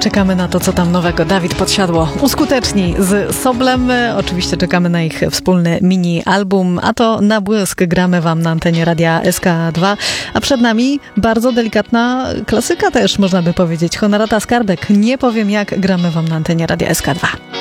czekamy na to, co tam nowego Dawid Podsiadło uskuteczni z Soblem. Oczywiście czekamy na ich wspólny mini-album, a to na błysk gramy wam na antenie Radia SK2. A przed nami bardzo delikatna klasyka też, można by powiedzieć. Honorata Skarbek. Nie powiem jak, gramy wam na antenie Radia SK2.